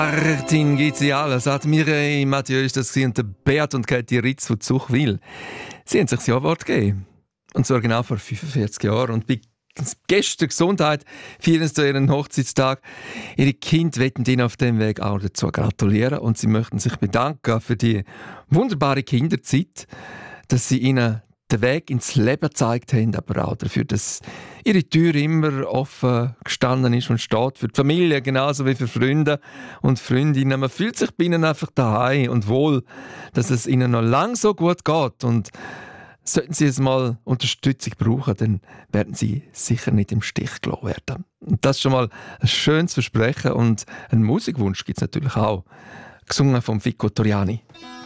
Martin Giziala, sagt Mireille Mathieu ist das und der Beat und Kathi Ritz von Zuchwil. Sie haben sich das Ja-Wort gegeben. Und zwar genau vor 45 Jahren. Und bei gestern Gesundheit feiern sie ihren Hochzeitstag. Ihre Kinder wollen ihnen auf dem Weg auch dazu gratulieren und sie möchten sich bedanken für die wunderbare Kinderzeit, dass sie ihnen den Weg ins Leben gezeigt haben, aber auch dafür, dass ihre Tür immer offen gestanden ist und steht für die Familie, genauso wie für Freunde und Freundinnen. Man fühlt sich bei ihnen einfach daheim und wohl, dass es ihnen noch lange so gut geht. Und sollten sie jetzt mal Unterstützung brauchen, dann werden sie sicher nicht im Stich gelassen werden. Und das ist schon mal ein schönes Versprechen und einen Musikwunsch gibt es natürlich auch, gesungen von Vico Toriani.